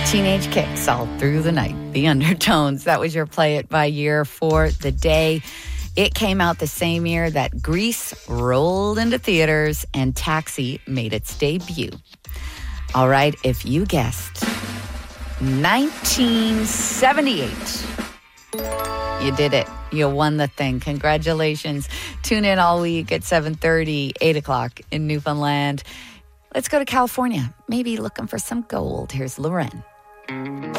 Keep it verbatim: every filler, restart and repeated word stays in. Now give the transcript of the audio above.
Teenage kicks all through the night. The Undertones. That was your Play It by year for the day. It came out the same year that Grease rolled into theaters and Taxi made its debut. All right, if you guessed nineteen seventy-eight, you did it. You won the thing. Congratulations. Tune in all week at seven thirty, eight o'clock in Newfoundland. Let's go to California. Maybe looking for some gold. Here's Loren.